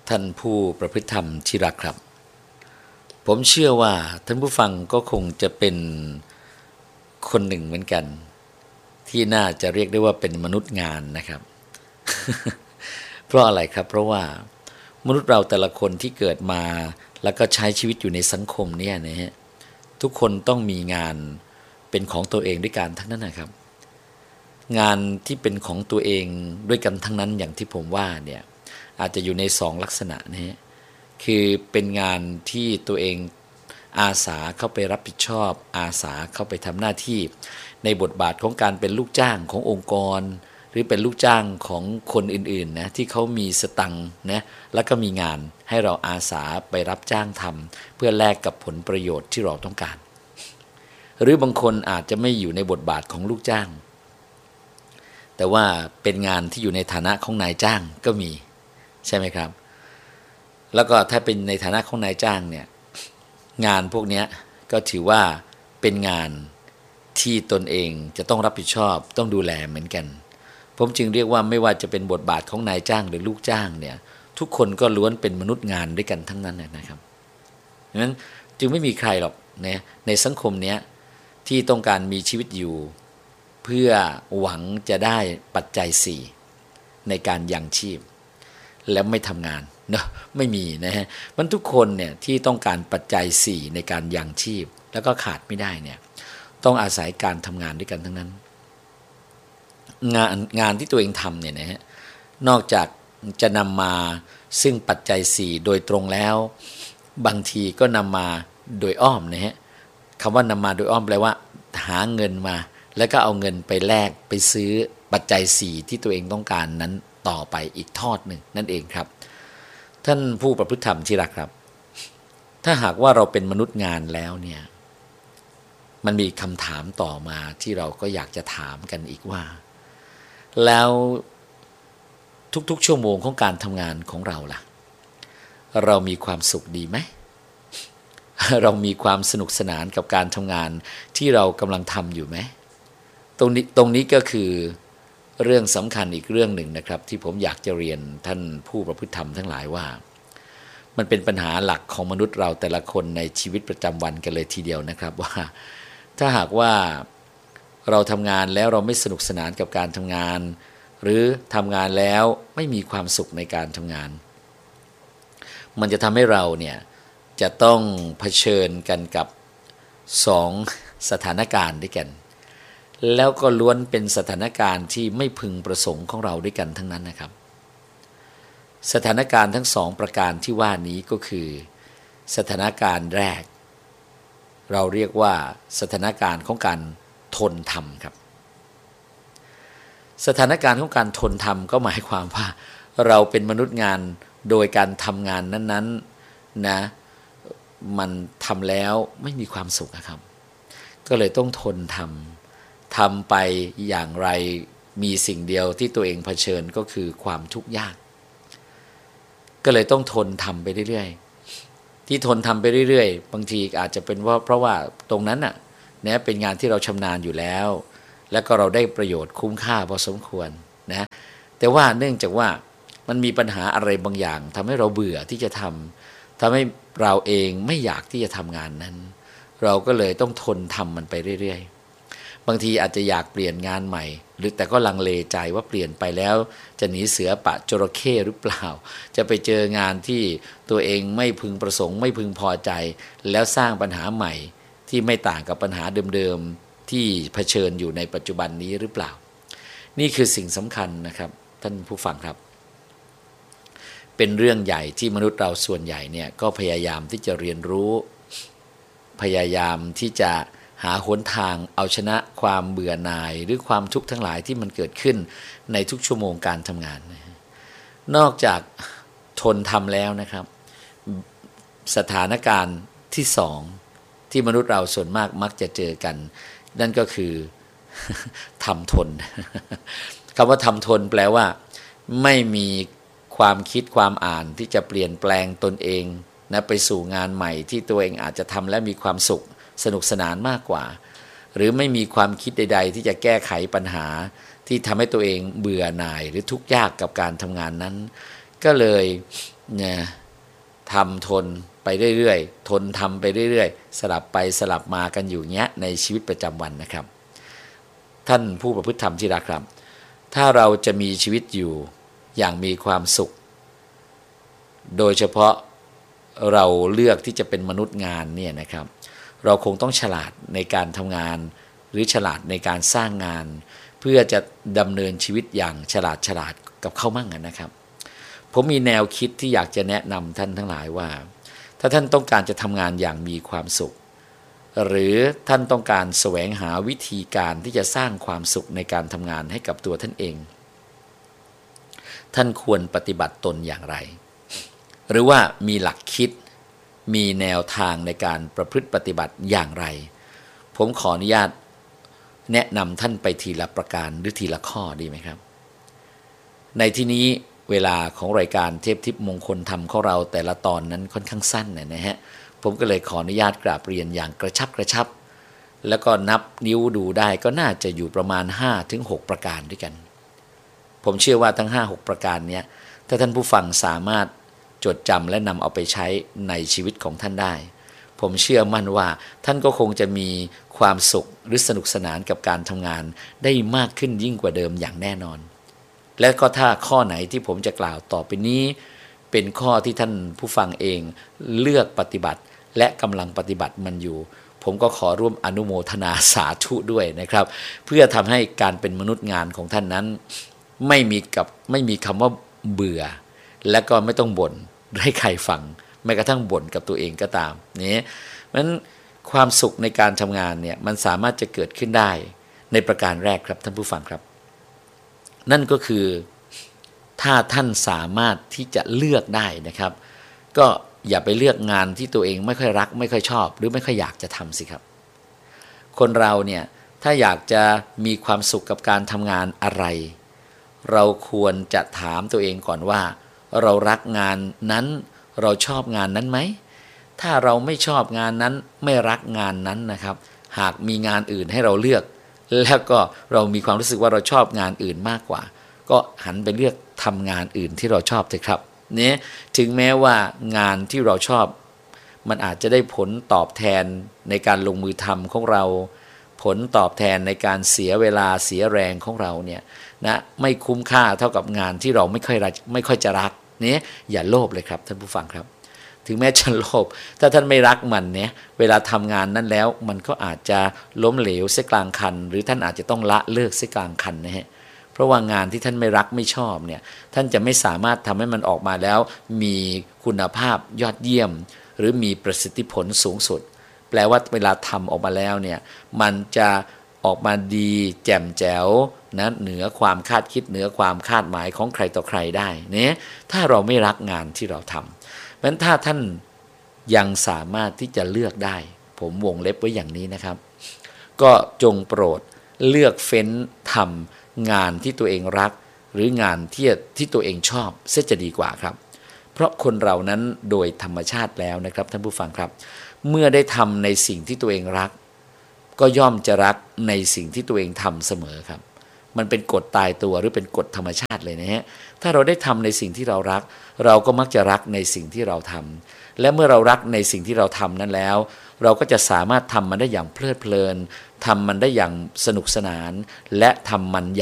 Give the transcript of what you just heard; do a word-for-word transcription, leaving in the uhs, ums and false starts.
ท่านผู้ประพฤติธรรมที่รักครับผมเชื่อว่าท่านผู้ฟังก็คงจะเป็นคนหนึ่งเหมือนกันที่น่าจะเรียกได้ว่าเป็นมนุษย์งานนะครับ เพราะอะไรครับเพราะว่ามนุษย์เราแต่ละคนที่เกิดมาแล้วก็ใช้ชีวิตอยู่ในสังคมเนี่ยนะฮะทุกคนต้องมีงานเป็นของตัวเองด้วยกันทั้งนั้นนะครับงานที่เป็นของตัวเองด้วยกันทั้งนั้นอย่างที่ผมว่าเนี่ยอาจจะอยู่ในสองลักษณะนะฮะคือเป็นงานที่ตัวเองอาสาเข้าไปรับผิดชอบอาสาเข้าไปทำหน้าที่ในบทบาทของการเป็นลูกจ้างขององค์กรหรือเป็นลูกจ้างของคนอื่นๆนะที่เขามีสตังค์นะแล้วก็มีงานให้เราอาสาไปรับจ้างทำเพื่อแลกกับผลประโยชน์ที่เราต้องการหรือบางคนอาจจะไม่อยู่ในบทบาทของลูกจ้างแต่ว่าเป็นงานที่อยู่ในฐานะของนายจ้างก็มีใช่ไหมครับแล้วก็ถ้าเป็นในฐานะของนายจ้างเนี่ยงานพวกนี้ก็ถือว่าเป็นงานที่ตนเองจะต้องรับผิดชอบต้องดูแลเหมือนกันผมจึงเรียกว่าไม่ว่าจะเป็นบทบาทของนายจ้างหรือลูกจ้างเนี่ยทุกคนก็ล้วนเป็นมนุษย์งานด้วยกันทั้งนั้นนะครับดังนั้นจึงไม่มีใครหรอกนะในสังคมนี้ที่ต้องการมีชีวิตอยู่เพื่อหวังจะได้ปัจจัยสี่ในการยังชีพแล้วไม่ทำงานเนาะไม่มีนะฮะมันทุกคนเนี่ยที่ต้องการปัจจัยสี่ในการยังชีพแล้วก็ขาดไม่ได้เนี่ยต้องอาศัยการทำงานด้วยกันทั้งนั้นงานงานที่ตัวเองทำเนี่ยนะฮะนอกจากจะนำมาซึ่งปัจจัยสี่โดยตรงแล้วบางทีก็นำมาโดยอ้อมนะฮะคำว่านำมาโดยอ้อมแปลว่าหาเงินมาแล้วก็เอาเงินไปแลกไปซื้อปัจจัยสี่ที่ตัวเองต้องการนั้นต่อไปอีกทอดหนึ่งนั่นเองครับท่านผู้ประพฤติธรรมที่รักครับถ้าหากว่าเราเป็นมนุษย์งานแล้วเนี่ยมันมีคำถามต่อมาที่เราก็อยากจะถามกันอีกว่าแล้วทุกๆชั่วโมงของการทำงานของเราล่ะเรามีความสุขดีไหมเรามีความสนุกสนานกับการทำงานที่เรากำลังทำอยู่ไหมตรงนี้ตรงนี้ก็คือเรื่องสำคัญอีกเรื่องหนึ่งนะครับที่ผมอยากจะเรียนท่านผู้ประพฤติธรรมทั้งหลายว่ามันเป็นปัญหาหลักของมนุษย์เราแต่ละคนในชีวิตประจำวันกันเลยทีเดียวนะครับว่าถ้าหากว่าเราทำงานแล้วเราไม่สนุกสนานกับการทำงานหรือทำงานแล้วไม่มีความสุขในการทำงานมันจะทำให้เราเนี่ยจะต้องเผชิญกันกับสองสถานการณ์ด้วยกันแล้วก็ล้วนเป็นสถานการณ์ที่ไม่พึงประสงค์ของเราด้วยกันทั้งนั้นนะครับสถานการณ์ทั้งสองประการที่ว่านี้ก็คือสถานการณ์แรกเราเรียกว่าสถานการณ์ของการทนทำครับสถานการณ์ของการทนทำก็หมายความว่าเราเป็นมนุษย์งานโดยการทำงานนั้นๆนะมันทำแล้วไม่มีความสุขนะครับก็เลยต้องทนทำทำไปอย่างไรมีสิ่งเดียวที่ตัวเองเผชิญก็คือความทุกข์ยากก็เลยต้องทนทำไปเรื่อยๆที่ทนทำไปเรื่อยๆบางทีอาจจะเป็นว่าเพราะว่าตรงนั้นน่ะเนี่ยเป็นงานที่เราชำนาญอยู่แล้วแล้วก็เราได้ประโยชน์คุ้มค่าพอสมควรนะแต่ว่าเนื่องจากว่ามันมีปัญหาอะไรบางอย่างทำให้เราเบื่อที่จะทำทำให้เราเองไม่อยากที่จะทำงานนั้นเราก็เลยต้องทนทำมันไปเรื่อยๆบางทีอาจจะอยากเปลี่ยนงานใหม่หรือแต่ก็ลังเลใจว่าเปลี่ยนไปแล้วจะหนีเสือปะจระเข้หรือเปล่าจะไปเจองานที่ตัวเองไม่พึงประสงค์ไม่พึงพอใจแล้วสร้างปัญหาใหม่ที่ไม่ต่างกับปัญหาเดิมๆที่เผชิญอยู่ในปัจจุบันนี้หรือเปล่านี่คือสิ่งสำคัญนะครับท่านผู้ฟังครับเป็นเรื่องใหญ่ที่มนุษย์เราส่วนใหญ่เนี่ยก็พยายามที่จะเรียนรู้พยายามที่จะหาหนทางเอาชนะความเบื่อหน่ายหรือความทุกข์ทั้งหลายที่มันเกิดขึ้นในทุกชั่วโมงการทำงานนอกจากทนทำแล้วนะครับสถานการณ์ที่สองที่มนุษย์เราส่วนมากมักจะเจอกันนั่นก็คือทำทนคำว่าทำทนแปลว่าไม่มีความคิดความอ่านที่จะเปลี่ยนแปลงตนเองนะไปสู่งานใหม่ที่ตัวเองอาจจะทำและมีความสุขสนุกสนานมากกว่าหรือไม่มีความคิดใดๆที่จะแก้ไขปัญหาที่ทำให้ตัวเองเบื่อหน่ายหรือทุกข์ยากกับการทำงานนั้นก็เลยเนี่ยทำทนไปเรื่อยๆทนทำไปเรื่อยๆสลับไปสลับมากันอยู่เงี้ยในชีวิตประจำวันนะครับท่านผู้ประพฤติธรรมที่รักครับถ้าเราจะมีชีวิตอยู่อย่างมีความสุขโดยเฉพาะเราเลือกที่จะเป็นมนุษย์งานเนี่ยนะครับเราคงต้องฉลาดในการทำงานหรือฉลาดในการสร้างงานเพื่อจะดำเนินชีวิตอย่างฉลาดฉลาดกับเขามั่งนะครับผมมีแนวคิดที่อยากจะแนะนำท่านทั้งหลายว่าถ้าท่านต้องการจะทำงานอย่างมีความสุขหรือท่านต้องการแสวงหาวิธีการที่จะสร้างความสุขในการทำงานให้กับตัวท่านเองท่านควรปฏิบัติตนอย่างไรหรือว่ามีหลักคิดมีแนวทางในการประพฤติปฏิบัติอย่างไรผมขออนุญาตแนะนำท่านไปทีละประการหรือทีละข้อดีไหมครับในที่นี้เวลาของรายการเทพทิพย์มงคลธรรมของเราแต่ละตอนนั้นค่อนข้างสั้นนะฮะผมก็เลยขออนุญาตกราบเรียนอย่างกระชับกระชับแล้วก็นับนิ้วดูได้ก็น่าจะอยู่ประมาณ ห้าถึงหก ประการด้วยกันผมเชื่อว่าทั้ง ห้าหก ประการนี้ถ้าท่านผู้ฟังสามารถจดจำและนำเอาไปใช้ในชีวิตของท่านได้ผมเชื่อมั่นว่าท่านก็คงจะมีความสุขหรือสนุกสนานกับการทำงานได้มากขึ้นยิ่งกว่าเดิมอย่างแน่นอนและก็ถ้าข้อไหนที่ผมจะกล่าวต่อไปนี้เป็นข้อที่ท่านผู้ฟังเองเลือกปฏิบัติและกำลังปฏิบัติมันอยู่ผมก็ขอร่วมอนุโมทนาสาธุด้วยนะครับเพื่อทำให้การเป็นมนุษย์งานของท่านนั้นไม่มีกับไม่มีคำว่าเบื่อและก็ไม่ต้องบ่นให้ใครฟังแม้กระทั่งบ่นกับตัวเองก็ตามนี่มันความสุขในการทำงานเนี่ยมันสามารถจะเกิดขึ้นได้ในประการแรกครับท่านผู้ฟังครับนั่นก็คือถ้าท่านสามารถที่จะเลือกได้นะครับก็อย่าไปเลือกงานที่ตัวเองไม่ค่อยรักไม่ค่อยชอบหรือไม่ค่อยอยากจะทำสิครับคนเราเนี่ยถ้าอยากจะมีความสุขกับการทำงานอะไรเราควรจะถามตัวเองก่อนว่าเรารักงานนั้นเราชอบงานนั้นไหมถ้าเราไม่ชอบงานนั้นไม่รักงานนั้นนะครับหากมีงานอื่นให้เราเลือกแล้วก็เรามีความรู้สึกว่าเราชอบงานอื่นมากกว่าก็หันไปเลือกทำงานอื่นที่เราชอบเถอะครับเนี่ยถึงแม้ว่างานที่เราชอบมันอาจจะได้ผลตอบแทนในการลงมือทำของเราผลตอบแทนในการเสียเวลาเสียแรงของเราเนี่ยนะไม่คุ้มค่าเท่ากับงานที่เราไม่ค่อยรักไม่ค่อยจะรักเนี่ยอย่าโลภเลยครับท่านผู้ฟังครับถึงแม้จะโลภถ้าท่านไม่รักมันเนี่ยเวลาทำงานนั้นแล้วมันก็อาจจะล้มเหลวเสียกลางคันหรือท่านอาจจะต้องละเลิกเสียกลางคันนะฮะเพราะว่างานที่ท่านไม่รักไม่ชอบเนี่ยท่านจะไม่สามารถทำให้มันออกมาแล้วมีคุณภาพยอดเยี่ยมหรือมีประสิทธิผลสูงสุดแปลว่าเวลาทำออกมาแล้วเนี่ยมันจะออกมาดีแจ่มแจ๋วนะเหนือความคาดคิดเหนือความคาดหมายของใครต่อใครได้เนี่ยถ้าเราไม่รักงานที่เราทำเพราะฉะนั้นถ้าท่านยังสามารถที่จะเลือกได้ผมวงเล็บไว้อย่างนี้นะครับก็จงโปรดเลือกเฟ้นทำงานที่ตัวเองรักหรืองานที่ที่ตัวเองชอบเสียจะดีกว่าครับเพราะคนเรานั้นโดยธรรมชาติแล้วนะครับท่านผู้ฟังครับเมื่อได้ทำในสิ่งที่ตัวเองรักก็ย่อมจะรักในสิ่งที่ตัวเองทำเสมอครับมันเป็นกฎตายตัวหรือเป็นกฎธรรมชาติเลยนะฮะถ้าเราได้ทำในสิ่งที่เรารักเราก็มักจะรักในสิ่งที่เราทำและเมื่อเรารักในสิ่งที่เราทำนั้นแล้วเราก็จะสามารถทำมันได้อย่างเพลิดเพลินทำมันได้อย่างสนุกสนานและทำมัน